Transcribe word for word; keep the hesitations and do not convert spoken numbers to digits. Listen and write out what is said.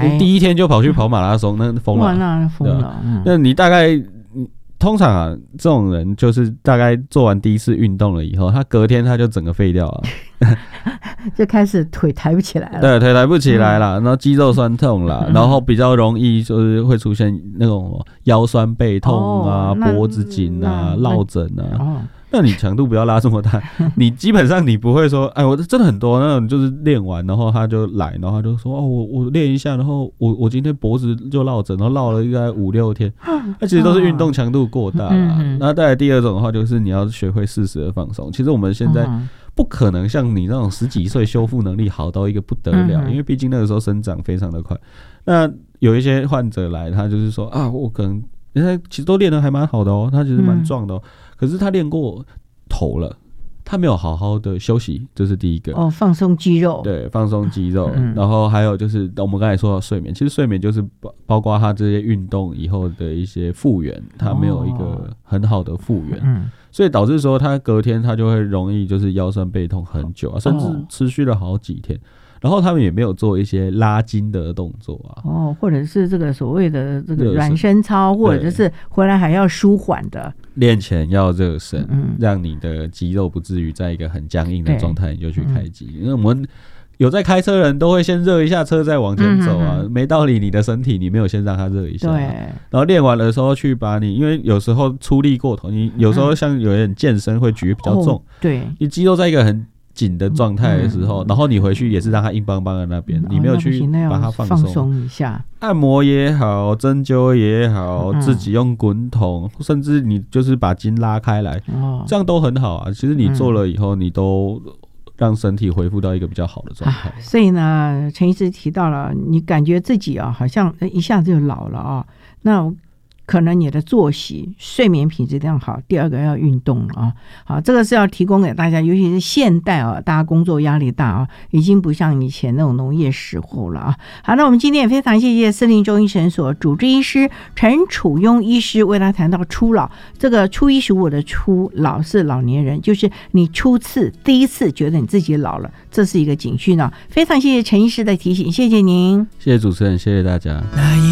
来， 第一天就跑去跑马拉松，那疯了， 哇，那疯了。嗯、 那你大概通常啊，这种人就是大概做完第一次运动了以后，他隔天他就整个废掉了， 就开始腿抬不起来了， 对，腿抬不起来了，然后肌肉酸痛啦，嗯、然后比较容易就是会出现那种腰酸背痛啊、哦、脖子紧啊、落枕啊。哦，那你强度不要拉这么大，你基本上你不会说，哎，我真的很多那种就是练完，然后他就来，然后他就说，哦，我我练一下，然后我我今天脖子就落枕，然后落了应该五六天，那其实都是运动强度过大啦。嗯、那再来第二种的话，就是你要学会适时的放松。其实我们现在不可能像你那种十几岁修复能力好到一个不得了，因为毕竟那个时候生长非常的快。那有一些患者来，他就是说啊，我可能人家其实都练得还蛮好的哦，他其实蛮壮的哦。嗯，可是他练过头了，他没有好好的休息，这是第一个。 哦，放松肌肉， 对，放松肌肉。嗯、然后还有就是我们刚才说到睡眠，其实睡眠就是包包括他这些运动以后的一些复原，他没有一个很好的复原，嗯、所以导致说他隔天他就会容易就是腰酸背痛很久啊，甚至持续了好几天。然后他们也没有做一些拉筋的动作啊， 哦，或者是这个所谓的这个软身操，或者就是回来还要舒缓的， 练前要热身，嗯、让你的肌肉不至于在一个很僵硬的状态你就去开机。因为我们有在开车的人都会先热一下车再往前走啊，嗯、没道理你的身体你没有先让它热一下，啊，对，然后练完的时候去把你，因为有时候出力过头，你有时候像有人健身会举比较重，哦，对，你肌肉在一个很紧的状态的时候，嗯、然后你回去也是让它硬邦邦的那边，嗯、你没有去把它放松， 放松一下， 按摩也好，针灸也好，嗯、自己用滚筒，甚至你就是把筋拉开来，哦、这样都很好啊。其实你做了以后，嗯、你都让身体恢复到一个比较好的状态，啊。 所以呢，陈医师提到了，你感觉自己啊，好像一下子就老了啊，那可能你的作息、睡眠品质良好，第二个要运动啊。好，这个是要提供给大家，尤其是现代啊，大家工作压力大啊，已经不像以前那种农业时候了啊。好，那我们今天也非常谢谢森林中医诊所主治医师陈楚庸医师为他谈到初老。这个初一十五的初，老是老年人，就是你初次第一次觉得你自己老了，这是一个警讯啊。非常谢谢陈医师的提醒，谢谢您， 谢谢主持人，谢谢大家。